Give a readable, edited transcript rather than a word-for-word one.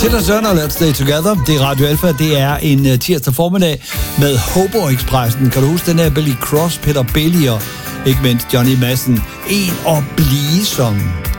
Tina Turner, Let's Stay Together. Det er Radio Alpha. Det er en tirsdag formiddag med Hobo-Expressen. Kan du huske den her Billy Cross, Peter Belli og ikke mindst Johnny Madsen? En og blive som